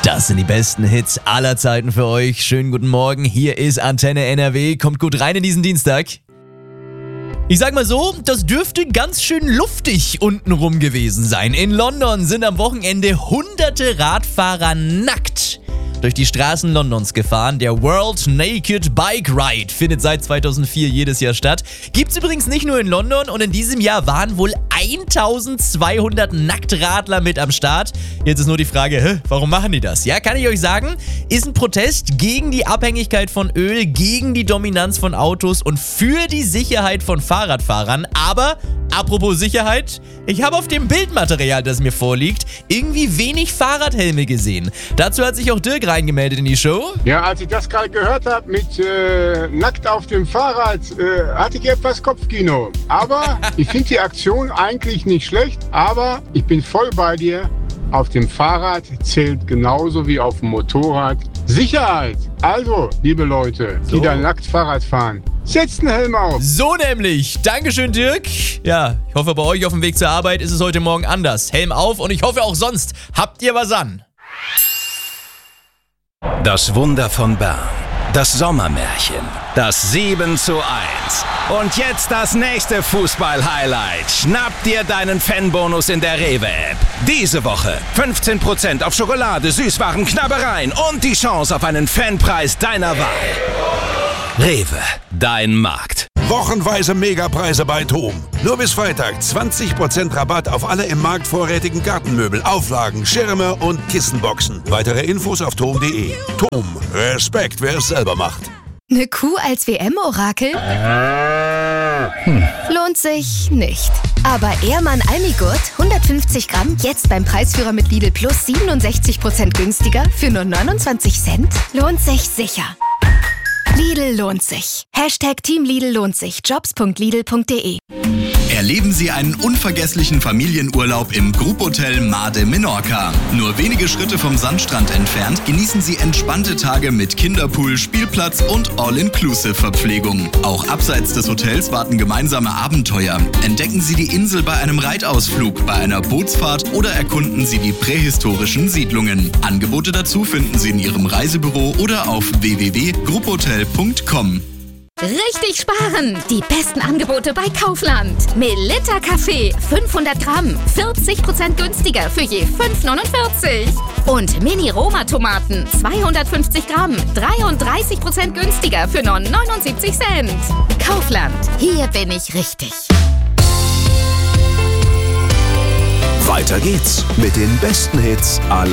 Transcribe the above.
Das sind die besten Hits aller Zeiten für euch. Schönen guten Morgen, hier ist Antenne NRW. Kommt gut rein in diesen Dienstag. Ich sag mal so, das dürfte ganz schön luftig untenrum gewesen sein. In London sind am Wochenende hunderte Radfahrer nackt durch die Straßen Londons gefahren. Der World Naked Bike Ride findet seit 2004 jedes Jahr statt. Gibt's übrigens nicht nur in London und in diesem Jahr waren wohl 1200 Nacktradler mit am Start. Jetzt ist nur die Frage, warum machen die das? Ja, kann ich euch sagen, ist ein Protest gegen die Abhängigkeit von Öl, gegen die Dominanz von Autos und für die Sicherheit von Fahrradfahrern. Aber apropos Sicherheit, ich habe auf dem Bildmaterial, das mir vorliegt, irgendwie wenig Fahrradhelme gesehen. Dazu hat sich auch Dirk reingemeldet in die Show. Ja, als ich das gerade gehört habe mit nackt auf dem Fahrrad, hatte ich etwas Kopfkino. Aber ich finde die Aktion eigentlich nicht schlecht, aber ich bin voll bei dir. Auf dem Fahrrad zählt genauso wie auf dem Motorrad Sicherheit. Also, liebe Leute, die da nackt Fahrrad fahren, setzt einen Helm auf. So nämlich. Dankeschön, Dirk. Ja, ich hoffe, bei euch auf dem Weg zur Arbeit ist es heute Morgen anders. Helm auf und ich hoffe auch sonst habt ihr was an. Das Wunder von Bern. Das Sommermärchen. Das 7:1. Und jetzt das nächste Fußball-Highlight. Schnapp dir deinen Fanbonus in der Rewe-App. Diese Woche 15% auf Schokolade, Süßwaren, Knabbereien und die Chance auf einen Fanpreis deiner Wahl. Rewe, dein Markt. Wochenweise Megapreise bei TOM. Nur bis Freitag 20% Rabatt auf alle im Markt vorrätigen Gartenmöbel, Auflagen, Schirme und Kissenboxen. Weitere Infos auf tom.de. TOM, Respekt, wer es selber macht. Eine Kuh als WM-Orakel? Lohnt sich nicht. Aber Ehrmann Almigurt, 150 Gramm, jetzt beim Preisführer mit Lidl Plus 67% günstiger für nur 29 Cent? Lohnt sich sicher. Lidl lohnt sich. Hashtag Team Lidl lohnt sich. Jobs.lidl.de. Erleben Sie einen unvergesslichen Familienurlaub im Grupphotel Made Menorca. Nur wenige Schritte vom Sandstrand entfernt genießen Sie entspannte Tage mit Kinderpool, Spielplatz und All-Inclusive-Verpflegung. Auch abseits des Hotels warten gemeinsame Abenteuer. Entdecken Sie die Insel bei einem Reitausflug, bei einer Bootsfahrt oder erkunden Sie die prähistorischen Siedlungen. Angebote dazu finden Sie in Ihrem Reisebüro oder auf www.gruphotel.com. Richtig sparen! Die besten Angebote bei Kaufland. Melitta Kaffee, 500 Gramm, 40% günstiger für je 5,49. Und Mini-Roma-Tomaten, 250 Gramm, 33% günstiger für nur 79 Cent. Kaufland, hier bin ich richtig. Weiter geht's mit den besten Hits aller